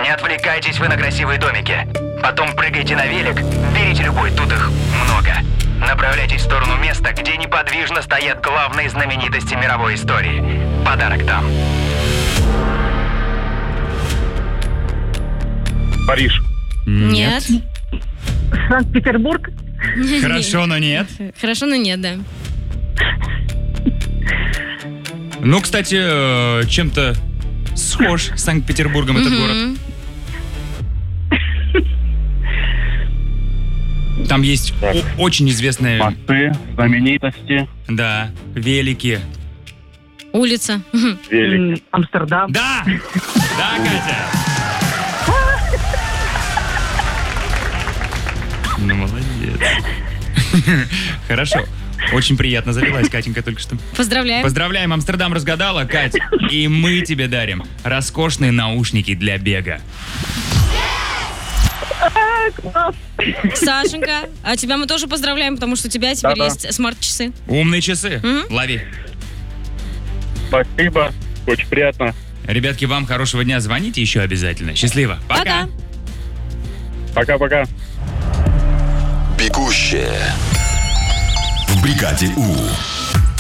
Не отвлекайтесь вы на красивые домики. Потом прыгайте на велик, берите любой, тут их много. Направляйтесь в сторону места, где неподвижно стоят главные знаменитости мировой истории. Подарок там. Париж. Нет. Санкт-Петербург. Хорошо, но нет. Хорошо, но нет, да. Ну, кстати, чем-то схож с Санкт-Петербургом этот город. Там есть очень известные... Мосты, знаменитости. Да, велики. Улица. Велик. Амстердам. Да! Да, Катя! Ну, молодец. Хорошо. Очень приятно завелась Катенька только что. Поздравляем. Поздравляем, Амстердам разгадала, Кать. И мы тебе дарим роскошные наушники для бега. Сашенька, а тебя мы тоже поздравляем, потому что у тебя теперь есть смарт-часы. Умные часы. Лови. Спасибо. Очень приятно. Ребятки, вам хорошего дня. Звоните еще обязательно. Счастливо. Пока. Пока-пока. Бегущая в бригаде У.